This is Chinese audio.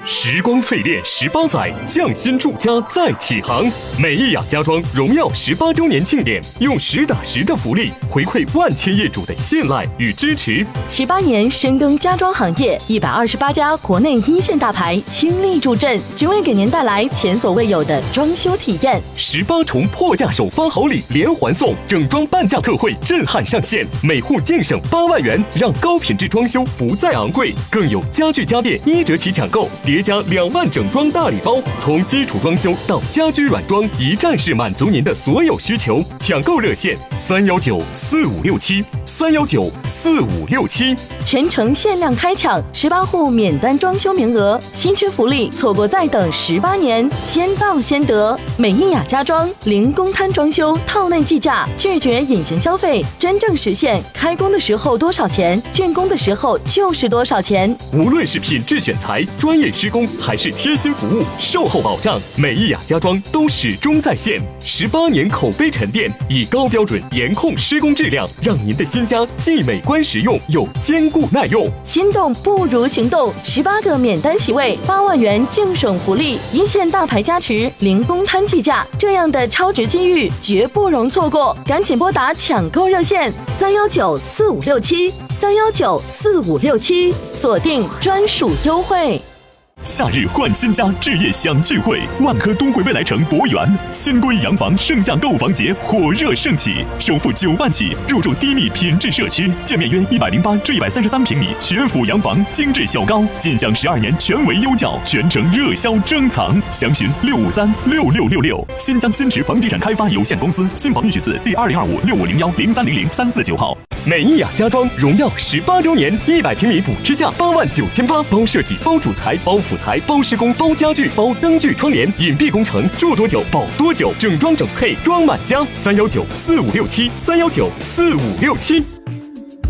时光淬炼18载，匠心铸家再起航。美意雅家装荣耀18周年庆典，用实打实的福利回馈万千业主的信赖与支持。 18年深耕家装行业，128家国内一线大牌倾力助阵，只为给您带来前所未有的装修体验。 18重破价首发好礼连环送，整装半价特惠震撼上线，每户净省8万元，让高品质装修不再昂贵。更有家具家电1折起抢购，叠加2万整装大礼包，从基础装修到家居软装，一站式满足您的所有需求。抢购热线3194567，3194567， 全程限量开抢18户免单装修名额，稀缺福利，错过再等18年，先到先得。美意雅家装零公摊装修，套内计价，拒绝隐形消费，真正实现开工的时候多少钱，竣工的时候就是多少钱。 无论是品质选材、专业施工，还是贴心服务、售后保障，美意雅家装都始终在线。18年口碑沉淀，以高标准严控施工质量，让您的新家既美观实用又坚固耐用。 心动不如行动，18个免单席位，8万元净省福利，一线大牌加持，零公摊计价，这样的超值机遇绝不容错过，赶紧拨打抢购热线3194567，3194567，锁定专属优惠。 夏日换新家，置业享聚会，万科东汇未来城博园新规洋房盛夏购房节火热盛起，首付9万起，入住低密品质社区，建面约108至133平米学府洋房，精致小高，尽享12年全为优教，全程热销珍藏。详询6536666。新疆新驰房地产开发有限公司，新房预取自第2025650103003495号。 美意雅家装荣耀18周年，100平米补贴价89800，包设计、包主材、包辅材、包施工、包家具、包灯具窗帘，隐蔽工程，住多久保多久，整装整配装满家。3194567，3194567。